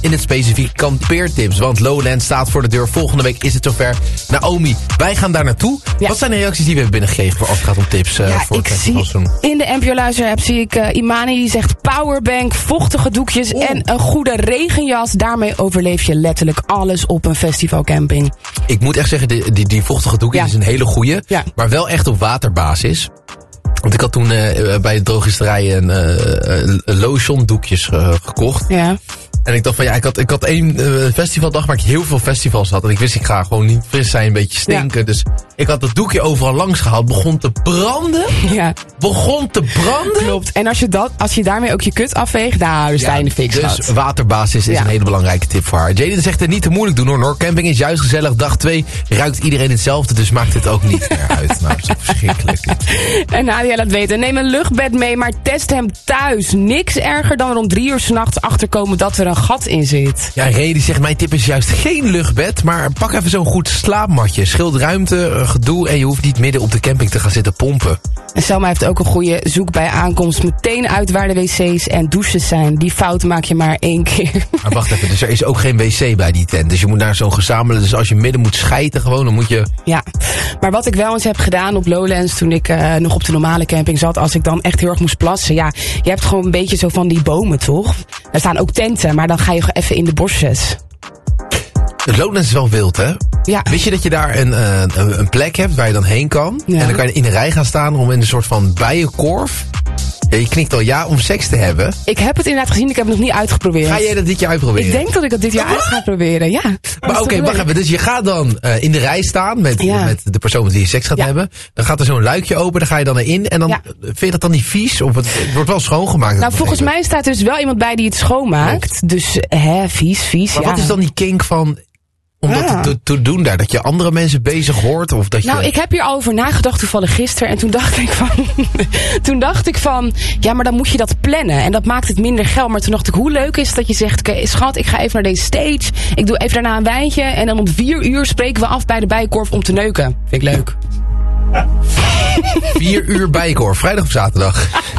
in het specifiek kampeertips. Want Lowlands staat voor de deur. Volgende week is het zover. Naomi, wij gaan daar naartoe. Ja. Wat zijn de reacties die we hebben binnengekregen voor als het gaat om tips voor het festivalseizoen? In de NPO Luister-app zie ik Imani die zegt powerbank, vochtige doekjes en een goede regenjas. Daarmee overleef je letterlijk alles op een festivalcamping. Ik moet echt zeggen, die vochtige doekjes is een hele goeie. Ja. Maar wel echt op waterbasis. Want ik had toen bij de drogisterij een lotion doekjes gekocht. Ja. En ik dacht van ik had 1 festivaldag waar ik heel veel festivals had. En ik wist ik ga gewoon niet fris zijn, een beetje stinken. Ja. Dus ik had dat doekje overal langs gehaald. Begon te branden. Ja. Begon te branden. Klopt. En als je daarmee ook je kut afveegt, dan sta je in de fik. Dus waterbasis is een hele belangrijke tip voor haar. Jaden zegt het niet te moeilijk doen hoor. Noordcamping is juist gezellig. Dag 2 ruikt iedereen hetzelfde. Dus maakt het ook niet meer uit. Nou, dat is ook verschrikkelijk. En Nadia laat weten. Neem een luchtbed mee, maar test hem thuis. Niks erger dan er om 3 uur 's nachts achterkomen dat er een gat in zit. Ja, Ray die zegt, mijn tip is juist geen luchtbed, maar pak even zo'n goed slaapmatje. Scheelt ruimte, gedoe en je hoeft niet midden op de camping te gaan zitten pompen. En Selma heeft ook een goede zoek bij aankomst meteen uit waar de wc's en douches zijn. Die fout maak je maar 1 keer. Maar wacht even, dus er is ook geen wc bij die tent. Dus je moet naar zo'n gezamenlijke, dus als je midden moet schijten gewoon, dan moet je... Ja, maar wat ik wel eens heb gedaan op Lowlands toen ik nog op de normale camping zat, als ik dan echt heel erg moest plassen. Ja, je hebt gewoon een beetje zo van die bomen, toch? Er staan ook tenten, maar dan ga je gewoon even in de bosjes. Het Lowlands is wel wild, hè? Ja. Wist je dat je daar een plek hebt waar je dan heen kan? Ja. En dan kan je in de rij gaan staan om in een soort van bijenkorf... Ja, je knikt al om seks te hebben. Ik heb het inderdaad gezien, ik heb het nog niet uitgeprobeerd. Ga jij dat dit jaar uitproberen? Ik denk dat ik dat dit jaar uit ga proberen, ja. Maar oké, wacht even. Dus je gaat dan in de rij staan met de persoon met wie je seks gaat hebben. Dan gaat er zo'n luikje open, daar ga je dan erin. En dan vind je dat dan niet vies? Of het wordt wel schoongemaakt? Nou, volgens mij staat er dus wel iemand bij die het schoonmaakt. Klopt. Dus, vies. Maar wat is dan die kink van... Om dat te doen daar, dat je andere mensen bezig hoort? Of dat ik heb hier al over nagedacht toevallig gisteren. En toen dacht ik van, ja, maar dan moet je dat plannen. En dat maakt het minder geil. Maar toen dacht ik, hoe leuk is het dat je zegt, oké, schat, ik ga even naar deze stage. Ik doe even daarna een wijntje. En dan om 4 uur spreken we af bij de Bijenkorf om te neuken. Vind ik leuk. 4 uur Bijenkorf, vrijdag of zaterdag?